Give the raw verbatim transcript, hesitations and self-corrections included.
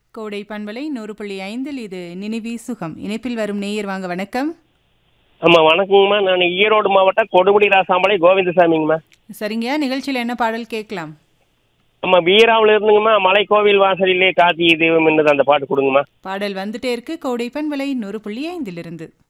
கோடை பண்பலை நூறு புள்ளி ஐந்தில் இது நினைவி சுகம். இணைப்பில் வரும் நேயர் வாங்க. வணக்கம். ஆமா வணக்கங்கம்மா. நான் ஈரோடு மாவட்டம் கொடுமுடி ராசாமலை கோவிந்தசாமிங்கம்மா. சரிங்க, நிகழ்ச்சியில் என்ன பாடல் கேட்கலாம்? ஆமா வீராவில் இருந்துங்கம்மா. மலை கோவில் வாசலிலே கார்த்திகை தெய்வம் என்னது அந்த பாட்டு கொடுங்கம்மா. பாடல் வந்துட்டே இருக்கு. கோடை பண்பலை நூறு புள்ளி ஐந்திலிருந்து.